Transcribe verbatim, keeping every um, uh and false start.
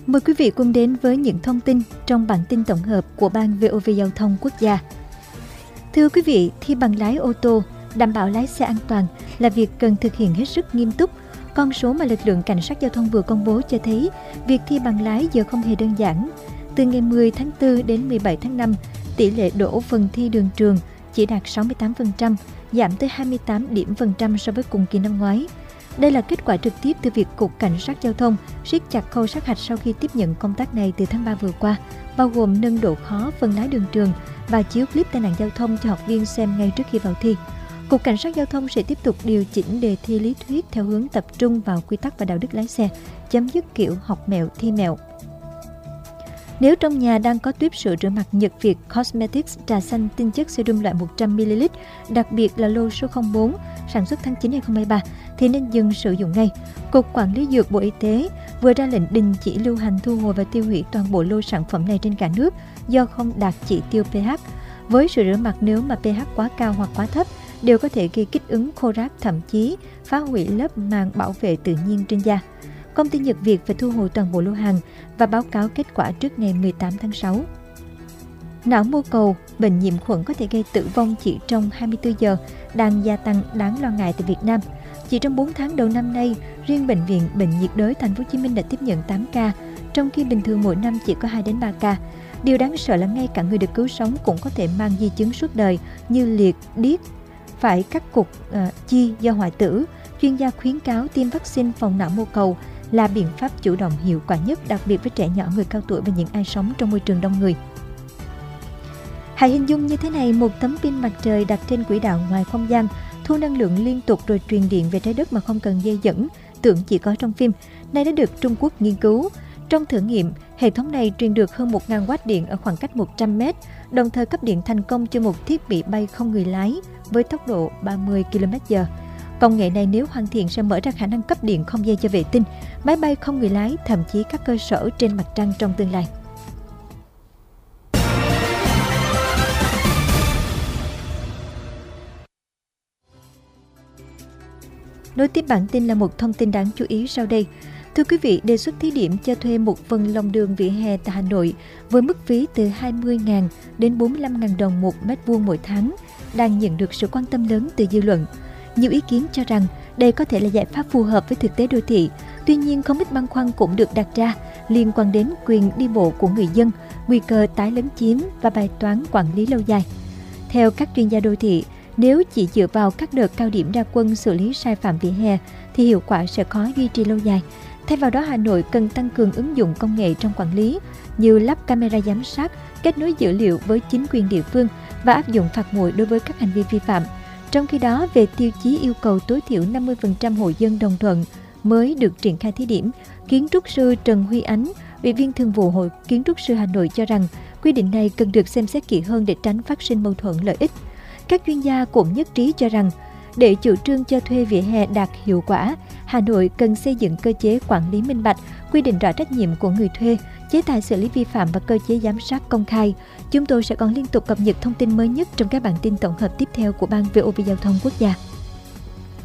Mời quý vị cùng đến với những thông tin trong bản tin tổng hợp của Ban vê o vê Giao thông Quốc gia. Thưa quý vị, thi bằng lái ô tô, đảm bảo lái xe an toàn là việc cần thực hiện hết sức nghiêm túc. Con số mà lực lượng cảnh sát giao thông vừa công bố cho thấy việc thi bằng lái giờ không hề đơn giản. Từ ngày mười tháng tư đến mười bảy tháng năm, tỷ lệ đỗ phần thi đường trường chỉ đạt sáu mươi tám phần trăm, giảm tới hai mươi tám điểm phần trăm so với cùng kỳ năm ngoái. Đây là kết quả trực tiếp từ việc Cục Cảnh sát Giao thông siết chặt khâu sát hạch sau khi tiếp nhận công tác này từ tháng ba vừa qua, bao gồm nâng độ khó phần lái đường trường và chiếu clip tai nạn giao thông cho học viên xem ngay trước khi vào thi. Cục Cảnh sát Giao thông sẽ tiếp tục điều chỉnh đề thi lý thuyết theo hướng tập trung vào quy tắc và đạo đức lái xe, chấm dứt kiểu học mẹo thi mẹo. Nếu trong nhà đang có tuyếp sữa rửa mặt Nhật Việt Cosmetics trà xanh tinh chất serum loại một trăm mi li lít, đặc biệt là lô số không bốn, sản xuất tháng chín năm hai không hai ba, thì nên dừng sử dụng ngay. Cục Quản lý Dược Bộ Y tế vừa ra lệnh đình chỉ lưu hành, thu hồi và tiêu hủy toàn bộ lô sản phẩm này trên cả nước do không đạt chỉ tiêu pH. Với sữa rửa mặt, nếu mà pH quá cao hoặc quá thấp, đều có thể gây kích ứng, khô ráp, thậm chí phá hủy lớp màng bảo vệ tự nhiên trên da. Công ty Nhật Việt phải thu hồi toàn bộ lô hàng và báo cáo kết quả trước ngày mười tám tháng sáu. Não mô cầu, bệnh nhiễm khuẩn có thể gây tử vong chỉ trong hai mươi tư giờ, đang gia tăng đáng lo ngại tại Việt Nam. Chỉ trong bốn tháng đầu năm nay, riêng Bệnh viện Bệnh nhiệt đới Thành phố Hồ Chí Minh đã tiếp nhận tám ca, trong khi bình thường mỗi năm chỉ có hai đến ba ca. Điều đáng sợ là ngay cả người được cứu sống cũng có thể mang di chứng suốt đời như liệt, điếc, phải cắt cụt uh, chi do hoại tử. Chuyên gia khuyến cáo tiêm vaccine phòng não mô cầu là biện pháp chủ động hiệu quả nhất, đặc biệt với trẻ nhỏ, người cao tuổi và những ai sống trong môi trường đông người. Hãy hình dung như thế này, một tấm pin mặt trời đặt trên quỹ đạo ngoài không gian, thu năng lượng liên tục rồi truyền điện về trái đất mà không cần dây dẫn, tưởng chỉ có trong phim. Này đã được Trung Quốc nghiên cứu. Trong thử nghiệm, hệ thống này truyền được hơn một nghìn oát điện ở khoảng cách một trăm mét, đồng thời cấp điện thành công cho một thiết bị bay không người lái với tốc độ ba mươi ki lô mét trên giờ. Công nghệ này nếu hoàn thiện sẽ mở ra khả năng cấp điện không dây cho vệ tinh, máy bay không người lái, thậm chí các cơ sở trên mặt trăng trong tương lai. Nối tiếp bản tin là một thông tin đáng chú ý sau đây. Thưa quý vị, đề xuất thí điểm cho thuê một phần lòng đường vỉa hè tại Hà Nội với mức phí từ hai mươi nghìn đến bốn mươi lăm nghìn đồng một mét vuông mỗi tháng đang nhận được sự quan tâm lớn từ dư luận. Nhiều ý kiến cho rằng đây có thể là giải pháp phù hợp với thực tế đô thị. Tuy nhiên, không ít băn khoăn cũng được đặt ra liên quan đến quyền đi bộ của người dân, nguy cơ tái lấn chiếm và bài toán quản lý lâu dài. Theo các chuyên gia đô thị, nếu chỉ dựa vào các đợt cao điểm ra quân xử lý sai phạm vỉa hè thì hiệu quả sẽ khó duy trì lâu dài. Thay vào đó, Hà Nội cần tăng cường ứng dụng công nghệ trong quản lý như lắp camera giám sát, kết nối dữ liệu với chính quyền địa phương và áp dụng phạt nguội đối với các hành vi vi phạm. Trong khi đó, về tiêu chí yêu cầu tối thiểu năm mươi phần trăm hộ dân đồng thuận mới được triển khai thí điểm, kiến trúc sư Trần Huy Ánh, Ủy viên Thường vụ Hội Kiến trúc sư Hà Nội cho rằng quy định này cần được xem xét kỹ hơn để tránh phát sinh mâu thuẫn lợi ích. Các chuyên gia cũng nhất trí cho rằng để chủ trương cho thuê vỉa hè đạt hiệu quả, Hà Nội cần xây dựng cơ chế quản lý minh bạch, quy định rõ trách nhiệm của người thuê, chế tài xử lý vi phạm và cơ chế giám sát công khai. Chúng tôi sẽ còn liên tục cập nhật thông tin mới nhất trong các bản tin tổng hợp tiếp theo của Ban vê o vê Giao thông Quốc gia.